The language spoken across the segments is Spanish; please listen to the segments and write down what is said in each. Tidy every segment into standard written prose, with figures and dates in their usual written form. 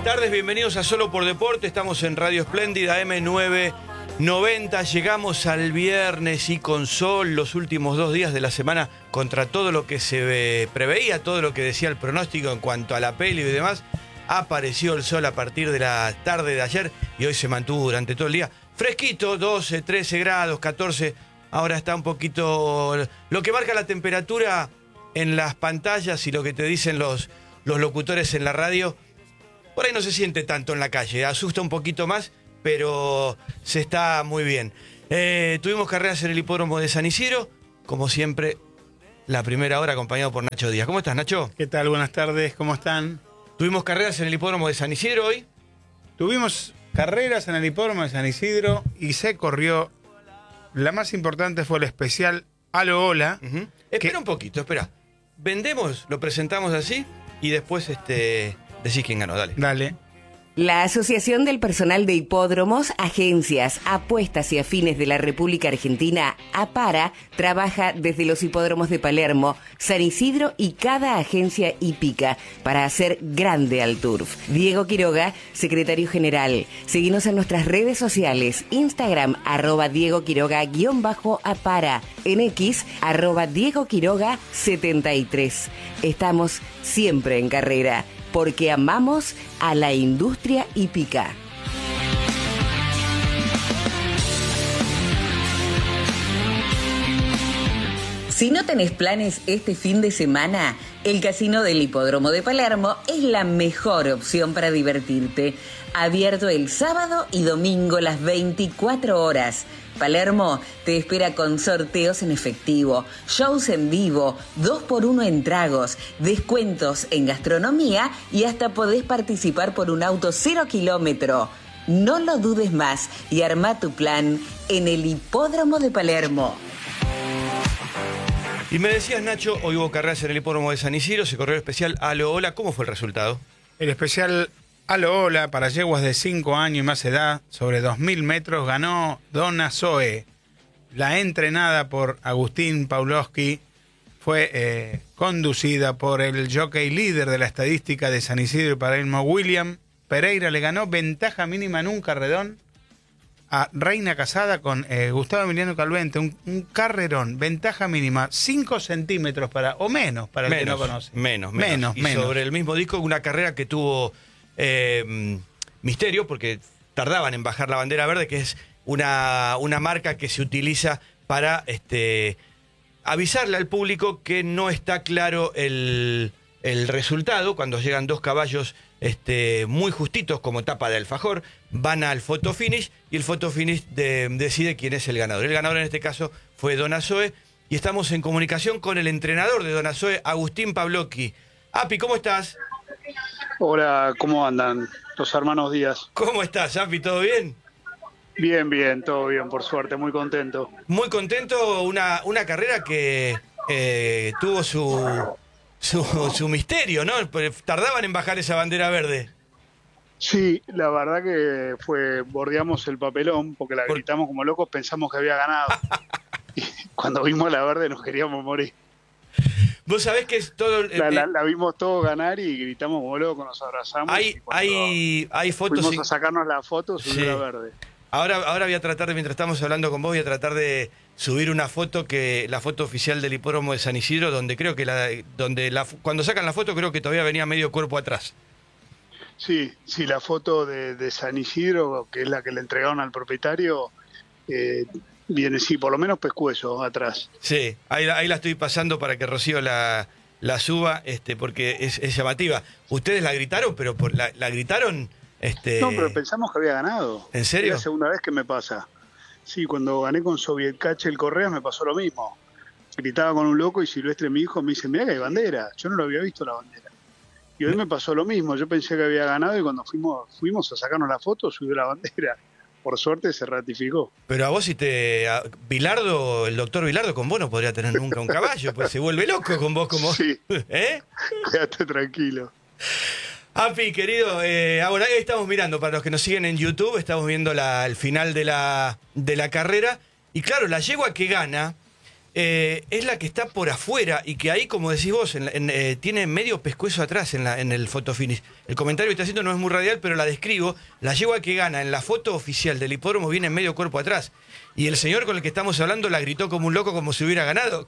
tardes, bienvenidos a Solo por Deporte. Estamos en Radio Espléndida M990. Llegamos al viernes y con sol, los últimos 2 días de la semana, contra todo lo que se preveía, todo lo que decía el pronóstico en cuanto a la peli y demás. Apareció el sol a partir de la tarde de ayer y hoy se mantuvo durante todo el día. Fresquito, 12, 13 grados, 14. Ahora está un poquito... Lo que marca la temperatura en las pantallas y lo que te dicen los locutores en la radio, por ahí no se siente tanto en la calle, asusta un poquito más, pero se está muy bien. Tuvimos carreras en el hipódromo de San Isidro, como siempre, la primera hora acompañado por Nacho Díaz. ¿Cómo estás, Nacho? ¿Qué tal? Buenas tardes, ¿cómo están? Tuvimos carreras en el hipódromo de San Isidro hoy. Tuvimos carreras en el hipódromo de San Isidro y se corrió. La más importante fue el especial Alo Hola. Espera un poquito, espera. Vendemos, lo presentamos así y después decís quién ganó, dale. Dale. La Asociación del Personal de Hipódromos, Agencias, Apuestas y Afines de la República Argentina, APARA, trabaja desde los hipódromos de Palermo, San Isidro y cada agencia hípica para hacer grande al turf. Diego Quiroga, secretario general. Seguinos en nuestras redes sociales, Instagram, @DiegoQuiroga_APARA, en X, @DiegoQuiroga73. Estamos siempre en carrera, porque amamos a la industria hípica. Si no tenés planes este fin de semana, el Casino del Hipódromo de Palermo es la mejor opción para divertirte. Abierto el sábado y domingo las 24 horas. Palermo te espera con sorteos en efectivo, shows en vivo, 2x1 en tragos, descuentos en gastronomía y hasta podés participar por un auto 0 kilómetro. No lo dudes más y arma tu plan en el Hipódromo de Palermo. Y me decías, Nacho, hoy hubo carreras en el hipódromo de San Isidro, se corrió el especial Alo Hola. ¿Cómo fue el resultado? El especial Alo Hola para yeguas de 5 años y más edad, sobre 2000 metros, ganó Donna Zoe. La entrenada por Agustín Pawlowski fue conducida por el jockey líder de la estadística de San Isidro y Palermo, William Pereira. Le ganó ventaja mínima en un carrerón a Reina Casada con Gustavo Emiliano Calvente, un carrerón, ventaja mínima, 5 centímetros o menos para el que no conoce. Menos. Y menos. sobre el mismo disco, una carrera que tuvo misterio, porque tardaban en bajar la bandera verde, que es una marca que se utiliza para avisarle al público que no está claro el resultado. Cuando llegan 2 caballos muy justitos como tapa de alfajor, van al photo finish y el photo finish decide quién es el ganador. El ganador en este caso fue Donna Zoe y estamos en comunicación con el entrenador de Donna Zoe, Agustín Pawlowski. Api, ¿cómo estás? Hola, ¿cómo andan los hermanos Díaz? ¿Cómo estás, Api? ¿Todo bien? Bien, todo bien, por suerte, muy contento. Muy contento, una carrera que tuvo su misterio, ¿no? Tardaban en bajar esa bandera verde. Sí, la verdad que bordeamos el papelón porque la gritamos como locos, pensamos que había ganado. Y cuando vimos la verde nos queríamos morir. Vos sabés que es todo... La vimos todos ganar y gritamos como locos, nos abrazamos. Hay fotos... Fuimos a sacarnos la foto, subió la verde. Ahora voy a tratar mientras estamos hablando con vos, voy a tratar de subir una foto, la foto oficial del hipódromo de San Isidro, donde creo que cuando sacan la foto creo que todavía venía medio cuerpo atrás. Sí, la foto de San Isidro, que es la que le entregaron al propietario, viene, sí, por lo menos pescuezo atrás. Sí, ahí la estoy pasando para que Rocío la suba, porque es llamativa. Ustedes la gritaron, pero la gritaron... No, pero pensamos que había ganado. ¿En serio? Es la segunda vez que me pasa. Sí, cuando gané con Sovietcache el Correa me pasó lo mismo. Gritaba con un loco y Silvestre, mi hijo, me dice, mirá que hay bandera. Yo no lo había visto la bandera. Y hoy me pasó lo mismo. Yo pensé que había ganado y cuando fuimos a sacarnos la foto, subió la bandera. Por suerte se ratificó. Pero a vos Bilardo, el doctor Bilardo, con vos no podría tener nunca un caballo, pues se vuelve loco con vos como... Sí, ¿Eh? Quédate tranquilo. Api, querido, ahora ahí estamos mirando, para los que nos siguen en YouTube, estamos viendo el final de la carrera. Y claro, la yegua que gana es la que está por afuera y que ahí, como decís vos, tiene medio pescuezo atrás en el fotofinish. El comentario que está haciendo no es muy radial, pero la describo. La yegua que gana en la foto oficial del hipódromo viene en medio cuerpo atrás. Y el señor con el que estamos hablando la gritó como un loco, como si hubiera ganado.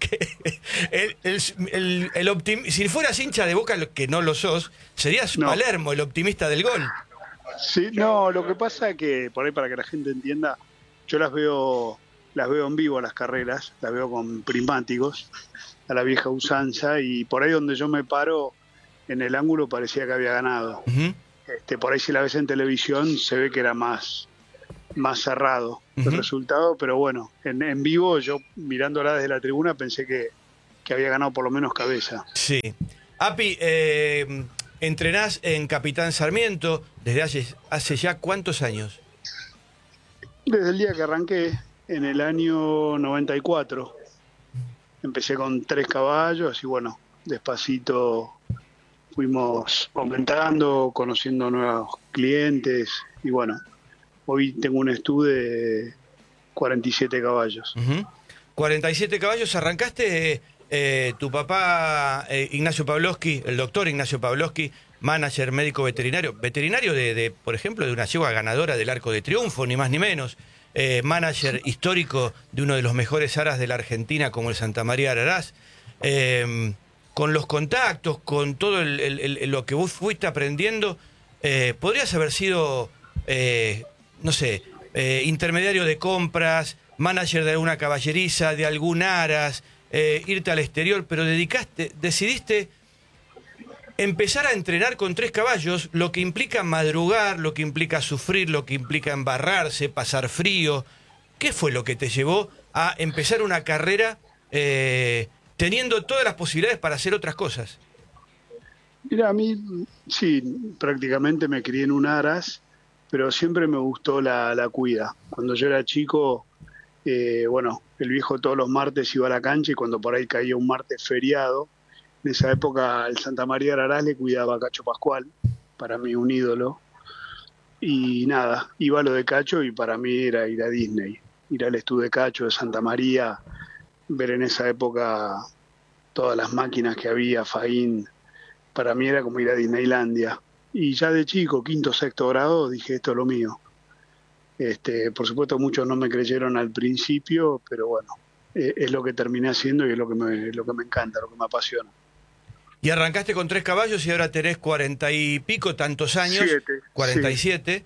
Si fueras hincha de Boca, que no lo sos, serías No. Palermo, el optimista del gol. Sí, no, lo que pasa es que, por ahí para que la gente entienda, yo las veo en vivo las carreras, las veo con prismáticos, a la vieja usanza, y por ahí donde yo me paro, en el ángulo parecía que había ganado. Ujú. Por ahí si la ves en televisión se ve que era más cerrado el Ujú. resultado, pero bueno, en vivo yo mirándola desde la tribuna pensé que había ganado por lo menos cabeza. Sí. Api, entrenás en Capitán Sarmiento desde hace ya ¿cuántos años? Desde el día que arranqué, en el año 94, empecé con 3 caballos y bueno, despacito fuimos aumentando, conociendo nuevos clientes y bueno, hoy tengo un estudio de 47 caballos. Ujú. 47 caballos, arrancaste, tu papá Ignacio Pavlovsky, el doctor Ignacio Pavlovsky, manager médico veterinario por ejemplo, de una yegua ganadora del Arco de Triunfo, ni más ni menos, manager histórico de uno de los mejores aras de la Argentina como el Santa María Araraz, con los contactos, con todo lo que vos fuiste aprendiendo, podrías haber sido, no sé, intermediario de compras, manager de alguna caballeriza, de algún aras, irte al exterior, pero decidiste empezar a entrenar con 3 caballos, lo que implica madrugar, lo que implica sufrir, lo que implica embarrarse, pasar frío. ¿Qué fue lo que te llevó a empezar una carrera teniendo todas las posibilidades para hacer otras cosas? Mira, a mí sí, prácticamente me crié en un aras, pero siempre me gustó la cuida. Cuando yo era chico, bueno, el viejo todos los martes iba a la cancha y cuando por ahí caía un martes feriado, en esa época el Santa María Araraz le cuidaba a Cacho Pascual, para mí un ídolo. Y nada, iba a lo de Cacho y para mí era ir a Disney, ir al estudio de Cacho, de Santa María, ver en esa época todas las máquinas que había, Faín, para mí era como ir a Disneylandia. Y ya de chico, quinto, sexto grado, dije, esto es lo mío. Por supuesto, muchos no me creyeron al principio, pero bueno, es lo que terminé haciendo y es lo que me encanta, lo que me apasiona. Y arrancaste con 3 caballos y ahora tenés 40 y pico, tantos años, 47,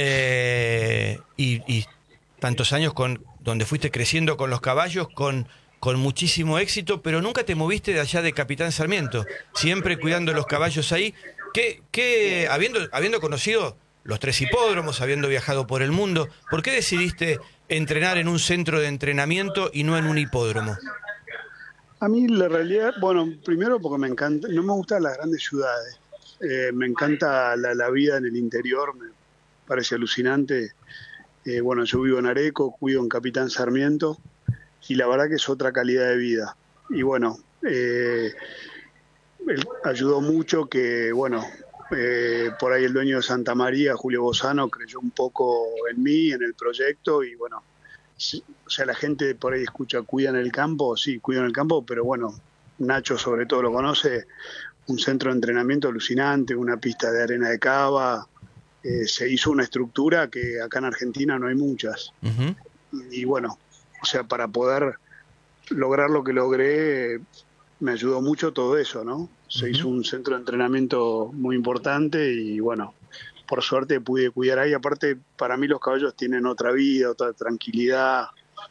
y tantos años donde fuiste creciendo con los caballos, con muchísimo éxito, pero nunca te moviste de allá de Capitán Sarmiento, siempre cuidando los caballos ahí, que habiendo conocido los 3 hipódromos, habiendo viajado por el mundo, ¿por qué decidiste entrenar en un centro de entrenamiento y no en un hipódromo? A mí la realidad, bueno, primero porque me encanta, no me gustan las grandes ciudades, me encanta la vida en el interior, me parece alucinante. Bueno, yo vivo en Areco, cuido en Capitán Sarmiento y la verdad que es otra calidad de vida. Y bueno, ayudó mucho que, bueno, por ahí el dueño de Santa María, Julio Bozano, creyó un poco en mí, en el proyecto y bueno, o sea, la gente por ahí escucha, cuida en el campo, sí, cuida en el campo, pero bueno, Nacho sobre todo lo conoce, un centro de entrenamiento alucinante, una pista de arena de cava, se hizo una estructura que acá en Argentina no hay muchas. Uh-huh. Y bueno, o sea, para poder lograr lo que logré, me ayudó mucho todo eso, ¿no? Se hizo un centro de entrenamiento muy importante y bueno, por suerte pude cuidar ahí. Aparte, para mí los caballos tienen otra vida, otra tranquilidad,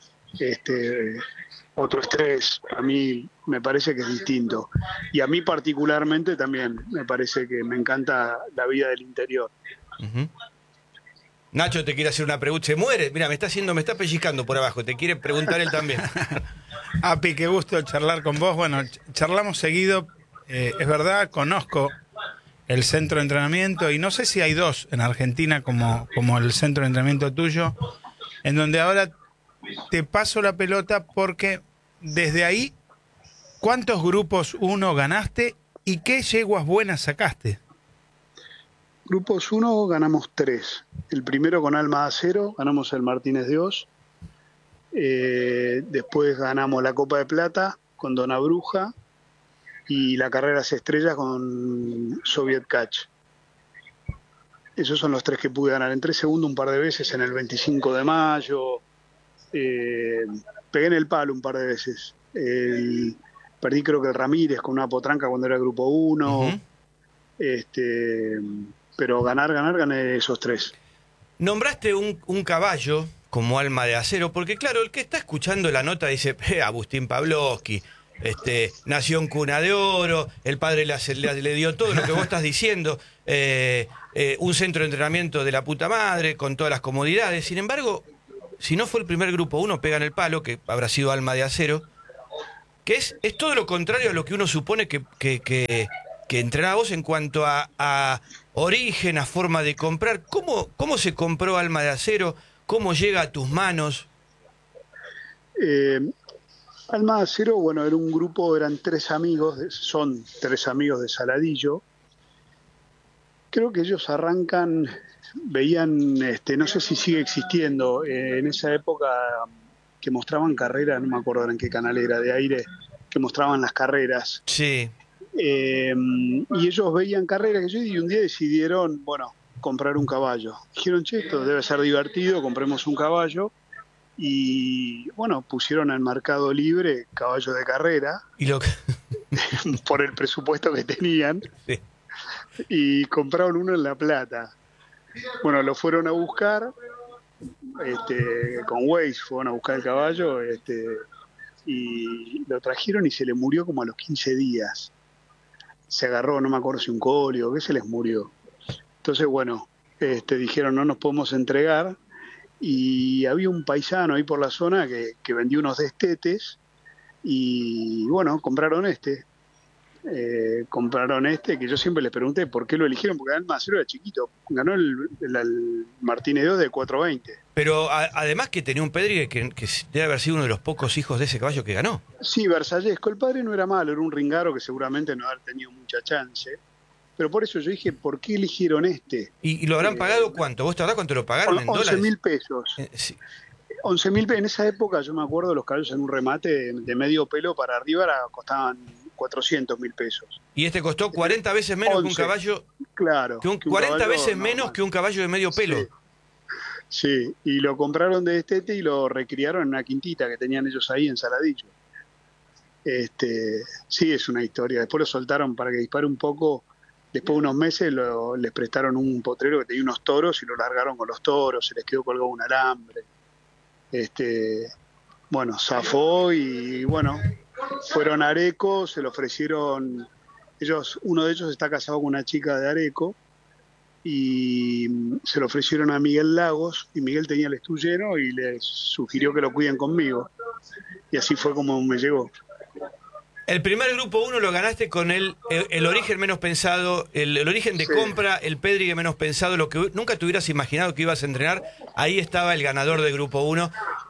otro estrés. A mí me parece que es distinto. Y a mí particularmente también me parece que me encanta la vida del interior. Uh-huh. Nacho te quiere hacer una pregunta. Se muere. Mira, me está pellizcando por abajo. Te quiere preguntar él también. Api, qué gusto charlar con vos. Bueno, charlamos seguido. Es verdad, conozco el centro de entrenamiento y no sé si hay 2 en Argentina como el centro de entrenamiento tuyo, en donde ahora te paso la pelota porque desde ahí, ¿cuántos grupos 1 ganaste y qué yeguas buenas sacaste? Grupos 1 ganamos 3. El primero con Alma de Acero, ganamos el Martínez de Oz. Después ganamos la Copa de Plata con Dona Bruja y la Carreras Estrellas con Soviet Catch. Esos son los 3 que pude ganar. Entré segundo un par de veces en el 25 de mayo. Pegué en el palo un par de veces. Perdí creo que el Ramírez con una potranca cuando era grupo 1. Ujú. Pero gané esos 3. Nombraste un caballo como alma de acero, porque claro, el que está escuchando la nota dice, Agustín Pavlovsky, nació en cuna de oro, el padre le dio todo lo que vos estás diciendo, un centro de entrenamiento de la puta madre, con todas las comodidades. Sin embargo, si no fue el primer grupo 1, pega en el palo, que habrá sido alma de acero, que es todo lo contrario a lo que uno supone que entrenás vos en cuanto a origen, a forma de comprar. ¿Cómo se compró Alma de Acero? ¿Cómo llega a tus manos? Alma de Acero, bueno, era un grupo, eran 3 amigos, son 3 amigos de Saladillo. Creo que ellos arrancan, veían, no sé si sigue existiendo, en esa época que mostraban carreras, no me acuerdo en qué canal era de aire, que mostraban las carreras. Sí. Y ellos veían carreras y un día decidieron, bueno, comprar un caballo. Dijeron, che, esto debe ser divertido, compremos un caballo. Y bueno, pusieron en Mercado Libre caballo de carrera Y lo por el presupuesto que tenían. Sí. Y compraron uno en La Plata. Bueno, lo fueron a buscar, con Waze fueron a buscar el caballo, y lo trajeron y se le murió como a los 15 días. Se agarró, no me acuerdo si un cóleo, que se les murió. Entonces, bueno, dijeron no nos podemos entregar, y había un paisano ahí por la zona que vendía unos destetes, y bueno, compraron que yo siempre les pregunté por qué lo eligieron, porque Alma de Acero era chiquito, ganó el Martínez II de 420. Pero además que tenía un Pedri que debe haber sido uno de los pocos hijos de ese caballo que ganó. Sí, Versallesco, el padre no era malo, era un ringaro que seguramente no había tenido mucha chance, pero por eso yo dije, ¿por qué eligieron este? ¿Y lo habrán pagado cuánto? ¿Vos te acordás cuánto lo pagaron en 11 dólares? mil pesos. Sí. 11.000 pesos. En esa época yo me acuerdo los caballos en un remate de medio pelo para arriba costaban 400.000 pesos. Y este costó 40 veces menos que un 11. caballo. Claro. Que un que un 40 caballo veces normal. menos que un caballo de medio pelo. Sí. Sí, y lo compraron de destete y lo recriaron en una quintita que tenían ellos ahí en Saladillo. Sí, es una historia. Después lo soltaron para que dispare un poco. Después de unos meses les prestaron un potrero que tenía unos toros y lo largaron con los toros, se les quedó colgado un alambre. Bueno, zafó y bueno, fueron a Areco, se lo ofrecieron, uno de ellos está casado con una chica de Areco, y se lo ofrecieron a Miguel Lagos, y Miguel tenía el estullero y les sugirió que lo cuiden conmigo. Y así fue como me llegó. El primer grupo 1 lo ganaste con el origen menos pensado, el origen de Sí. compra, el Pedri menos pensado, lo que nunca te hubieras imaginado que ibas a entrenar. Ahí estaba el ganador de grupo 1.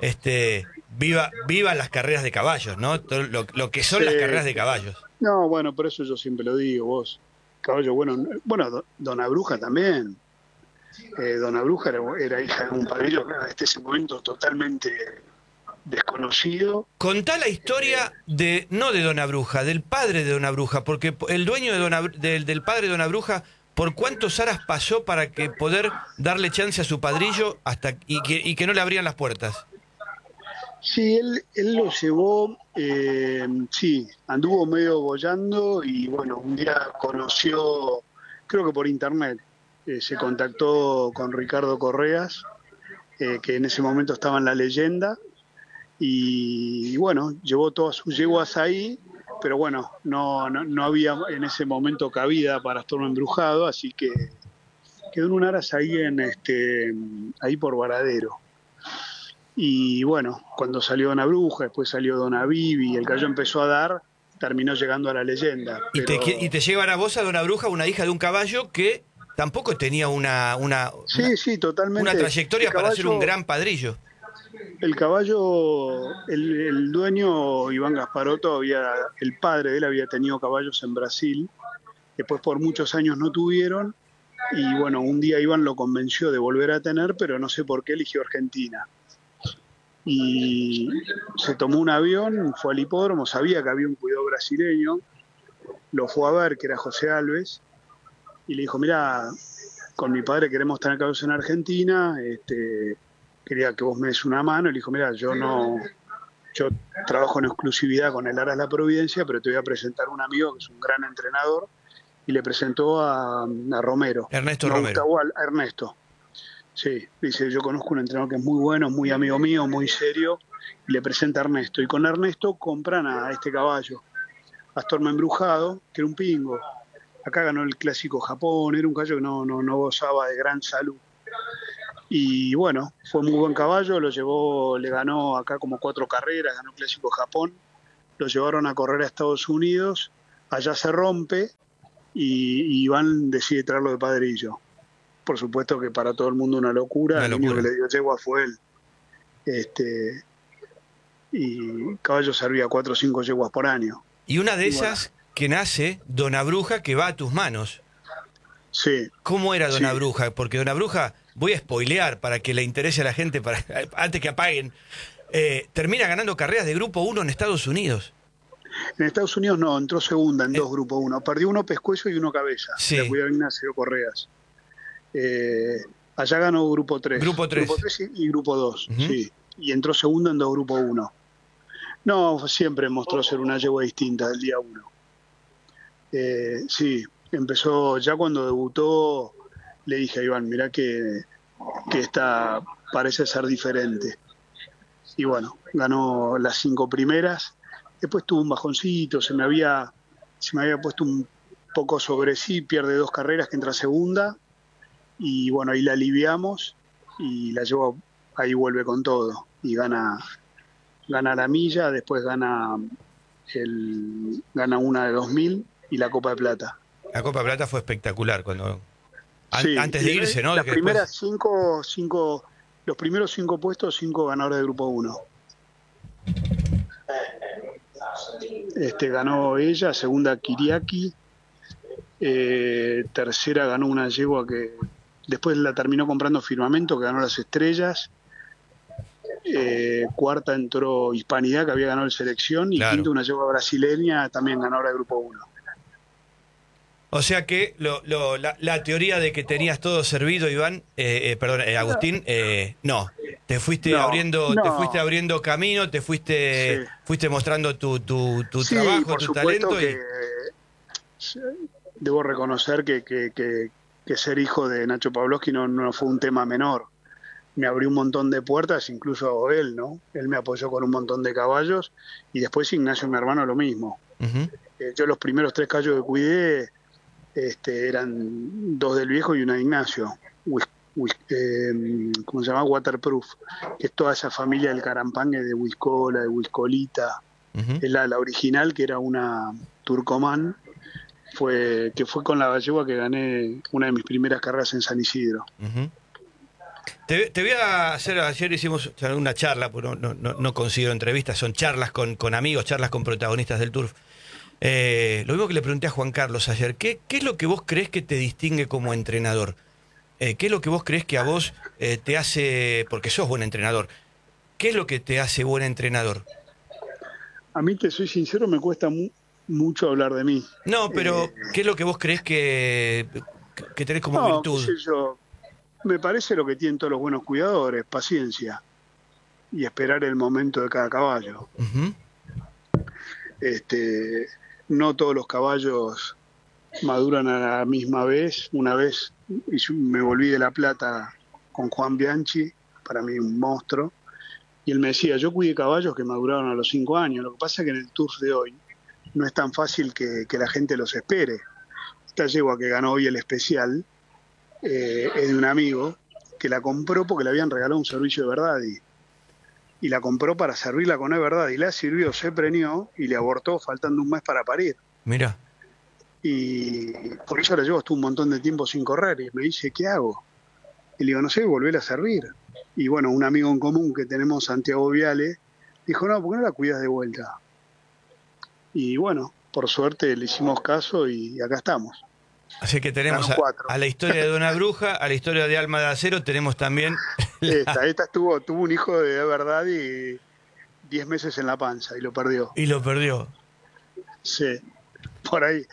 Viva las carreras de caballos, ¿no? Todo lo que son Sí. las carreras de caballos. No, bueno, por eso yo siempre lo digo, vos. Caballo bueno, Dona Bruja también. Dona Bruja era hija de un padrillo que hasta ese momento totalmente desconocido. Contá la historia no de Dona Bruja, del padre de Dona Bruja, porque el dueño del padre de Dona Bruja, ¿por cuántos aras pasó para que poder darle chance a su padrillo y que no le abrían las puertas? Sí, él lo llevó, sí, anduvo medio boyando y bueno, un día conoció, creo que por internet, se contactó con Ricardo Correas, que en ese momento estaba en La Leyenda, y bueno, llevó todas sus yeguas ahí, pero bueno, no había en ese momento cabida para Astorno Embrujado, así que quedó en un aras ahí ahí por Varadero. Y bueno, cuando salió Dona Bruja, después salió Dona Vivi, el caballo empezó a dar, terminó llegando a La Leyenda. Y te llevan a vos a Dona Bruja, una hija de un caballo que tampoco tenía una Sí, totalmente. una trayectoria El para caballo- ser un gran padrillo. El caballo, el dueño Iván Gasparotto, el padre de él había tenido caballos en Brasil, después por muchos años no tuvieron, y bueno, un día Iván lo convenció de volver a tener, pero no sé por qué eligió Argentina. y se tomó un avión, fue al hipódromo, sabía que había un cuidador brasileño, lo fue a ver, que era José Alves, y le dijo, mira, con mi padre queremos tener caballos en Argentina, quería que vos me des una mano. Y le dijo, mira, yo trabajo en exclusividad con el Aras La Providencia, pero te voy a presentar a un amigo que es un gran entrenador, y le presentó a Romero. Ernesto Romero. A Ernesto. Sí, dice, yo conozco un entrenador que es muy bueno, muy amigo mío, muy serio, y le presenta a Ernesto. Y con Ernesto compran a este caballo, Astorma Embrujado, que era un pingo. Acá ganó el Clásico Japón, era un caballo que no gozaba de gran salud. Y bueno, fue muy buen caballo, le ganó acá como 4 carreras, ganó el Clásico Japón, lo llevaron a correr a Estados Unidos, allá se rompe y Iván decide traerlo de padrillo. Por supuesto que para todo el mundo una locura. El único que le dio yegua fue él. Y caballo servía 4 o 5 yeguas por año. Y una de esas que nace Dona Bruja, que va a tus manos. Sí. ¿Cómo era Dona Bruja? Porque Dona Bruja, voy a spoilear para que le interese a la gente, antes que apaguen, termina ganando carreras de Grupo 1 en Estados Unidos. En Estados Unidos no, entró segunda en 2 Grupo 1. Perdió uno Pescuezo y uno Cabeza. Sí. La cuidaba Ignacio Correas. Allá ganó Grupo 3. Grupo 3. Grupo 3 y Grupo 2, sí. Y entró segunda en 2 Grupo 1. No, siempre mostró ser una yegua distinta del día 1. Sí, empezó, ya cuando debutó, le dije a Iván, mirá que esta parece ser diferente. Y bueno, ganó las 5 primeras, después tuvo un bajoncito, se me había puesto un poco sobre sí, pierde 2 carreras que entra segunda, y bueno, ahí la aliviamos, y la llevó, ahí vuelve con todo, y gana la milla, después gana una de 2000 y la Copa de Plata. La Copa de Plata fue espectacular cuando Sí, antes de irse, ¿no? Las primeras 5, los primeros 5 puestos, 5 ganadores de Grupo 1. Ganó ella, segunda Kiriaki, tercera ganó una yegua que después la terminó comprando Firmamento, que ganó las Estrellas. Cuarta entró Hispanidad, que había ganado el Selección, y claro. quinta una yegua brasileña, también ganadora de Grupo 1. O sea que la teoría de que tenías todo servido, Iván, Agustín, no. Te fuiste abriendo camino, te fuiste mostrando tu trabajo, tu talento. Debo reconocer que ser hijo de Nacho Pavlovsky no fue un tema menor. Me abrió un montón de puertas, incluso él, ¿no? Él me apoyó con un montón de caballos, y después Ignacio, mi hermano, lo mismo. Yo los primeros 3 caballos que cuidé eran 2 del viejo y una de Ignacio. ¿Cómo se llama? Waterproof, que es toda esa familia del Carampangue, de Huiscola, de Huiscolita. Es la original, que era una Turcomán, que fue con la yegua que gané una de mis primeras carreras en San Isidro. Te voy a hacer, ayer hicimos una charla, porque no considero entrevistas, son charlas con amigos, charlas con protagonistas del Turf. Lo mismo que le pregunté a Juan Carlos ayer, ¿qué es lo que vos crees que te distingue como entrenador? ¿Qué es lo que vos crees que a vos te hace, porque sos buen entrenador, qué es lo que te hace buen entrenador? A mí, te soy sincero, me cuesta mucho hablar de mí. No, pero ¿qué es lo que vos crees que tenés como virtud? Qué sé yo, me parece lo que tienen todos los buenos cuidadores, paciencia y esperar el momento de cada caballo. No todos los caballos maduran a la misma vez. Una vez me volví de La Plata con Juan Bianchi, para mí un monstruo, y él me decía, yo cuidé caballos que maduraron a los 5 años. Lo que pasa es que en el Turf de hoy no es tan fácil que la gente los espere. Esta yegua que ganó hoy el especial es de un amigo que la compró porque le habían regalado un servicio de verdad, y la compró para servirla con verdad, y la sirvió, se preñó y le abortó faltando un mes para parir. Mira. Y por eso la llevo, estuvo un montón de tiempo sin correr, y me dice, ¿qué hago? Y le digo, no sé, volver a servir. Y bueno, un amigo en común que tenemos, Santiago Viale, dijo, no, ¿por qué no la cuidas de vuelta? Y bueno, por suerte le hicimos caso y acá estamos. Así que tenemos a la historia de Dona Bruja, a la historia de Alma de Acero, tenemos también Esta tuvo un hijo de verdad y 10 meses en la panza y lo perdió. Y lo perdió. Sí, por ahí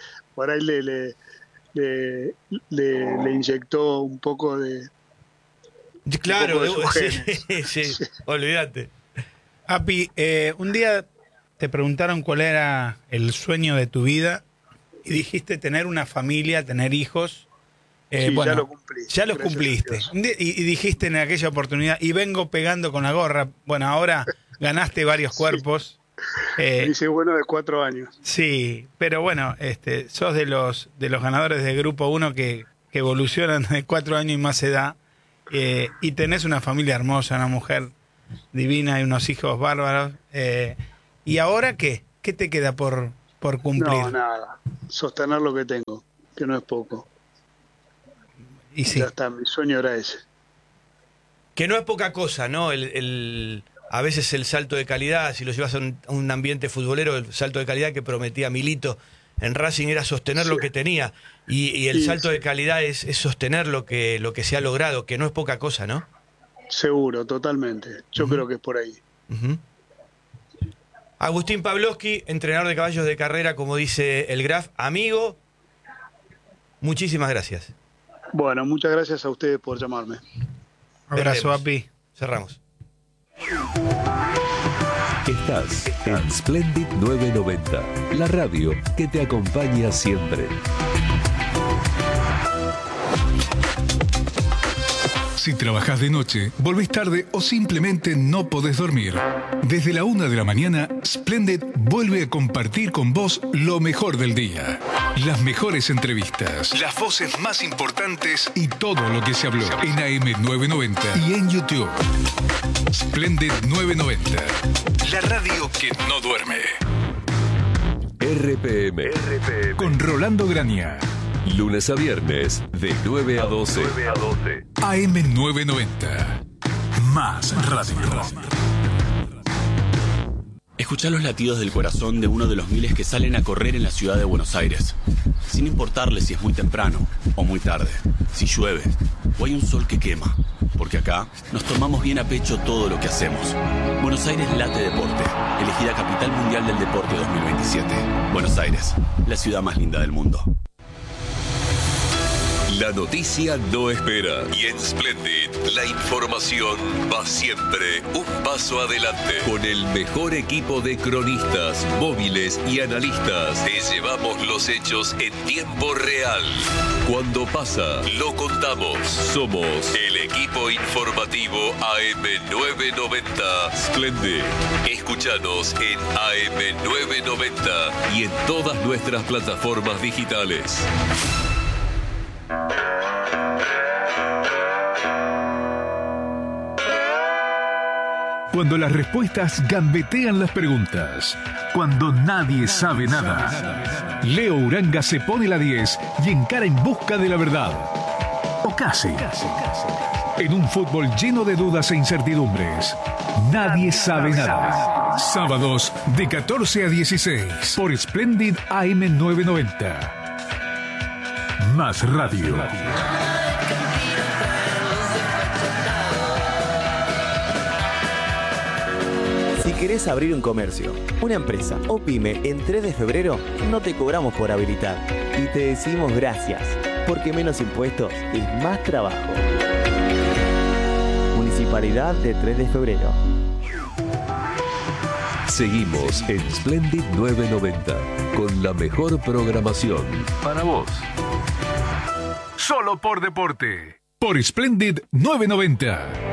le inyectó un poco de... Claro, un poco de sus genes. sí, olvídate. Api, un día te preguntaron cuál era el sueño de tu vida y dijiste tener una familia, tener hijos. Sí, bueno, ya lo cumplí. Ya los Gracias cumpliste. a Dios. Y dijiste en aquella oportunidad, y vengo pegando con la gorra. Bueno, ahora ganaste varios cuerpos. Dice bueno de 4 años. Sí, pero bueno, sos de los ganadores del Grupo 1 que evolucionan de 4 años y más edad. Y tenés una familia hermosa, una mujer divina y unos hijos bárbaros. ¿Y ahora qué? ¿Qué te queda por cumplir? No, nada. Sostener lo que tengo, que no es poco. Y sí. Ya está, mi sueño era ese. Que no es poca cosa, ¿no? A veces el salto de calidad, si lo llevas a un ambiente futbolero, el salto de calidad que prometía Milito en Racing era sostener lo que tenía. Y el salto de calidad es sostener lo que se ha logrado, que no es poca cosa, ¿no? Seguro, totalmente. Yo creo que es por ahí. Agustín Pavlovsky, entrenador de caballos de carrera, como dice el Graf, amigo, muchísimas gracias. Bueno, muchas gracias a ustedes por llamarme. Abrazo, Api. Cerramos. Estás en Splendid 990, la radio que te acompaña siempre. Si trabajás de noche, volvés tarde o simplemente no podés dormir. Desde la 1 de la mañana, Splendid vuelve a compartir con vos lo mejor del día. Las mejores entrevistas, las voces más importantes y todo lo que se habló en AM990 y en YouTube. Splendid 990, la radio que no duerme. RPM. Con Rolando Graña. Lunes a viernes, de 9 a 12. AM990. Más radio. Escuchá los latidos del corazón de uno de los miles que salen a correr en la ciudad de Buenos Aires. Sin importarle si es muy temprano o muy tarde, si llueve o hay un sol que quema. Porque acá nos tomamos bien a pecho todo lo que hacemos. Buenos Aires Late Deporte, elegida Capital Mundial del Deporte 2027. Buenos Aires, la ciudad más linda del mundo. La noticia no espera y en Splendid la información va siempre un paso adelante. Con el mejor equipo de cronistas, móviles y analistas te llevamos los hechos en tiempo real. Cuando pasa, lo contamos. Somos el equipo informativo AM990 Splendid. Escúchanos en AM990 y en todas nuestras plataformas digitales. Cuando las respuestas gambetean las preguntas. Cuando nadie sabe nada. Leo Uranga se pone la 10 y encara en busca de la verdad. O casi. En un fútbol lleno de dudas e incertidumbres. Nadie sabe nada. Sábados de 14 a 16 por Splendid AM990. Más radio. Si querés abrir un comercio, una empresa o pyme en 3 de febrero, no te cobramos por habilitar. Y te decimos gracias, porque menos impuestos es más trabajo. Municipalidad de 3 de febrero. Seguimos en Splendid 990 con la mejor programación para vos. Solo por deporte. Por Splendid 990.